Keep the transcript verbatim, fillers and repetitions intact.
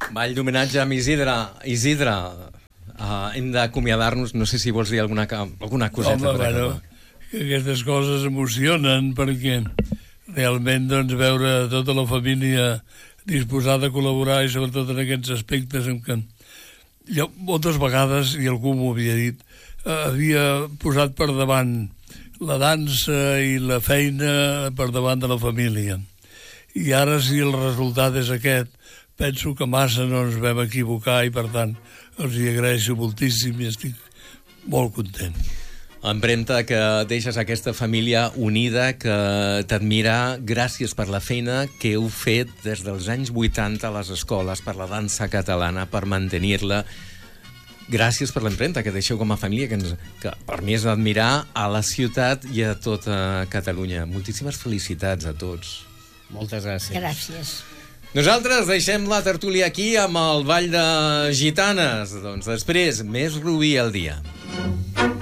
Ball d'homenatge amb Isidre. Isidre, uh, hem d'acomiadar-nos. No sé si vols dir alguna, alguna coseta. Home, bueno, que aquestes coses emocionen perquè realment doncs, veure tota la família disposada a col·laborar i sobretot en aquests aspectes en què jo, moltes vegades, i algú m'ho havia dit, eh, havia posat per davant la dansa i la feina per davant de la família. I ara, si el resultat és aquest, penso que massa no ens vam equivocar i, per tant, els hi agraeixo moltíssim i estic molt content. Empremta que deixes aquesta família unida que t'admira. Gràcies per la feina que heu fet des dels anys vuitanta a les escoles per la dansa catalana, per mantenir-la. Gràcies per l'empremta que deixeu com a família, que, ens, que per mi és d'admirar a la ciutat i a tota Catalunya. Moltíssimes felicitats a tots. Moltes gràcies. Gràcies. Nosaltres deixem la tertúlia aquí amb el Ball de Gitanes. Doncs després, més Rubí al dia.